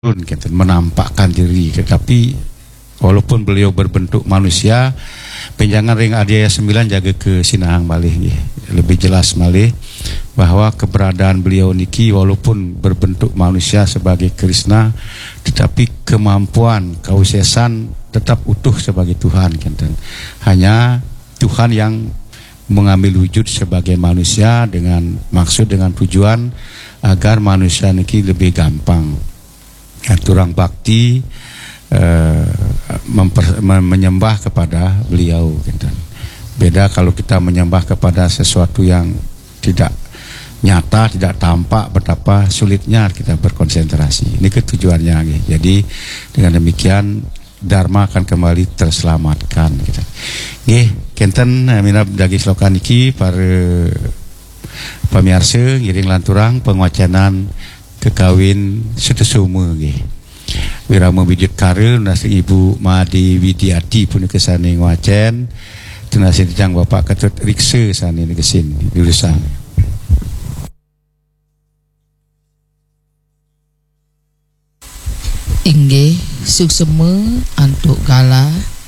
kita menampakkan diri, tetapi walaupun beliau berbentuk manusia, penjangan ring Adiaya 9 jaga ke sinahang malih lebih jelas malih bahwa keberadaan beliau niki walaupun berbentuk manusia sebagai Krishna, tetapi kemampuan kausesan tetap utuh sebagai Tuhan. Hanya Tuhan yang mengambil wujud sebagai manusia dengan maksud, dengan tujuan agar manusia niki lebih gampang turang bakti, menyembah kepada beliau. Beda kalau kita menyembah kepada sesuatu yang tidak nyata, tidak tampak, betapa sulitnya kita berkonsentrasi. Ini ketujuannya. Jadi dengan demikian Dharma akan kembali terselamatkan. Kenten minap dagi slokan iki para pamirsa ngiring lanturang penguacanan kekawin setesuma wirama bijut kare nasi Ibu Madi Widiati pun kesane ngwacen tunasi dijang Bapak Ketut Riksa sane kesin jurusan inggih suksema antuk gala